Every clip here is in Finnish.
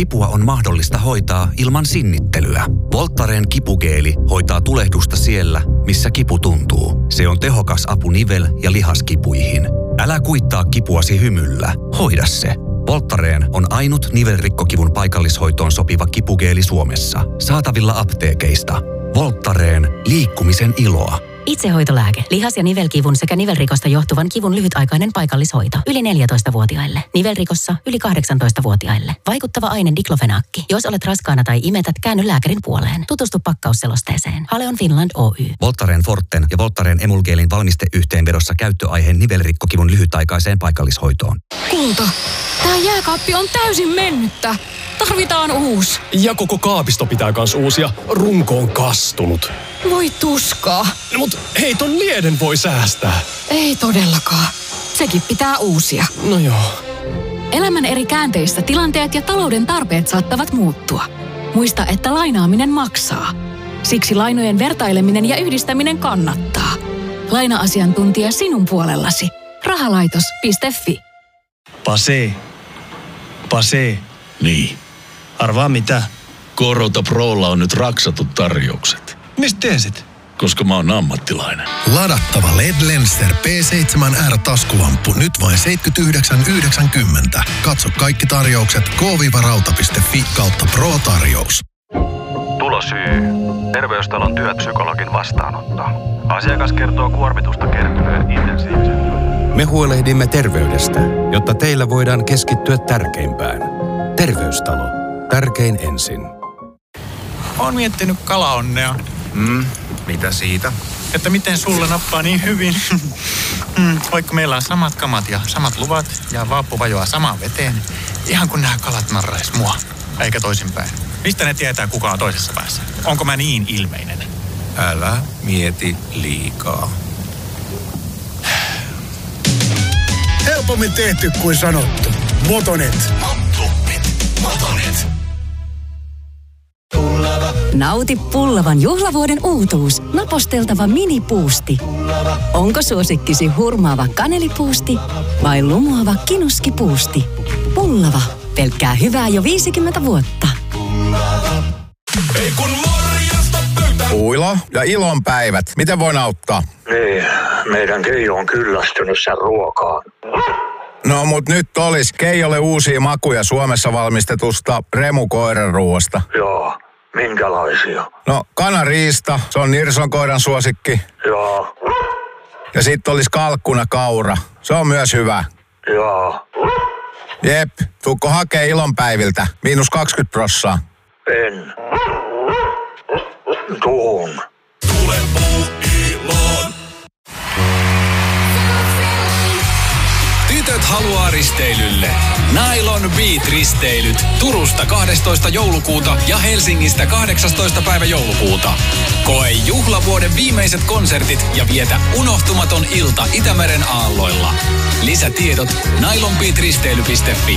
Kipua on mahdollista hoitaa ilman sinnittelyä. Voltaren kipugeeli hoitaa tulehdusta siellä, missä kipu tuntuu. Se on tehokas apu nivel- ja lihaskipuihin. Älä kuittaa kipuasi hymyllä. Hoida se. Voltaren on ainut nivelrikkokivun paikallishoitoon sopiva kipugeeli Suomessa. Saatavilla apteekeista. Voltaren, liikkumisen iloa. Itsehoitolääke. Lihas- ja nivelkivun sekä nivelrikosta johtuvan kivun lyhytaikainen paikallishoito. Yli 14-vuotiaille. Nivelrikossa yli 18-vuotiaille. Vaikuttava aine diklofenaakki. Jos olet raskaana tai imetät, käänny lääkärin puoleen. Tutustu pakkausselosteeseen. Haleon Finland Oy. Voltaren Forten ja Voltaren Emulgeelin valmisteyhteenvedossa käyttöaiheen nivelrikkokivun lyhytaikaiseen paikallishoitoon. Kulta, tää jääkaappi on täysin mennyttä. Tarvitaan uusi. Ja koko kaapisto pitää kans uusia. Runko on kastunut. Voi tuskaa. No, mut hei, ton lieden voi säästää. Ei todellakaan. Sekin pitää uusia. No joo. Elämän eri käänteissä tilanteet ja talouden tarpeet saattavat muuttua. Muista, että lainaaminen maksaa. Siksi lainojen vertaileminen ja yhdistäminen kannattaa. Laina-asiantuntija sinun puolellasi. Rahalaitos.fi. Pase. Niin. Arvaa mitä? Korota Prolla on nyt raksatut tarjoukset. Mistä tiesit? Koska mä oon ammattilainen. Ladattava LED-Lenser P7R-taskulamppu nyt vain 79,90. Katso kaikki tarjoukset k-rauta.fi/Pro-tarjous. Tulosyy. Terveystalon työpsykologin vastaanotto. Asiakas kertoo kuormitusta kertyneen intensiivisen työn. Me huolehdimme terveydestä, jotta teillä voidaan keskittyä tärkeimpään. Terveystalo. Tärkein ensin. Oon miettinyt kalaonnea. Mitä siitä? Että miten sulle nappaa niin hyvin. Vaikka meillä on samat kamat ja samat luvat ja vaappu vajoaa samaan veteen. Ihan kun nämä kalat narrais mua. Eikä toisinpäin. Mistä ne tietää, kuka on toisessa päässä? Onko mä niin ilmeinen? Älä mieti liikaa. Helpommin tehty kuin sanottu. Motonet. Motonet. Nauti Pullavan juhlavuoden uutuus. Naposteltava minipuusti. Onko suosikkisi hurmaava kanelipuusti vai lumoava kinuskipuusti? Pullava. Pelkkää hyvää jo 50 vuotta. Ei kun morjesta pöytä. Uilo ja ilon päivät. Miten voin auttaa? Niin, meidän Keijo on kyllästynyt sen ruokaan. No mut nyt olis Keijolle uusia makuja Suomessa valmistetusta remukoiranruoasta. Joo, minkälaisia? No kanariista, se on Nirson koiran suosikki. Joo. Ja sit olis kalkkuna kaura, se on myös hyvä. Joo. Jep, tuukko hakee ilonpäiviltä, -20%. En. Tuun. Tule Puuiloon. Tytöt haluaa risteilylle. Nylon Beat-risteilyt Turusta 12. joulukuuta ja Helsingistä 18. päivä joulukuuta. Koe juhlavuoden viimeiset konsertit ja vietä unohtumaton ilta Itämeren aalloilla. Lisätiedot nylonbeatristeily.fi.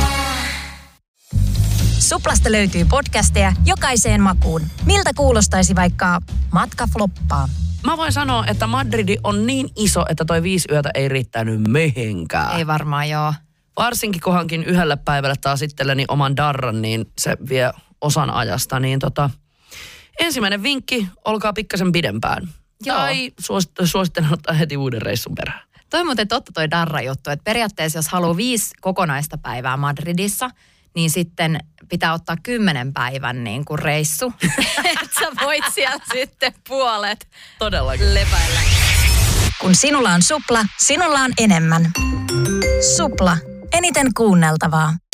Suplasta löytyy podcasteja jokaiseen makuun. Miltä kuulostaisi vaikka matka floppaa? Mä voin sanoa, että Madridi on niin iso, että toi 5 yötä ei riittänyt mehenkään. Ei varmaan joo. Varsinkin kun hankin yhdellä päivällä taas itselleni oman darran, niin se vie osan ajasta. Niin ensimmäinen vinkki, olkaa pikkasen pidempään. Joo. Tai suosittelen ottaa heti uuden reissun perään. Toi muuten totta toi darra-juttu, että periaatteessa jos haluaa 5 kokonaista päivää Madridissa, niin sitten pitää ottaa 10 päivän niin kuin reissu. Että sä voit siellä sitten puolet todellakin lepäillä. Kun sinulla on Supla, sinulla on enemmän. Supla. Eniten kuunneltavaa.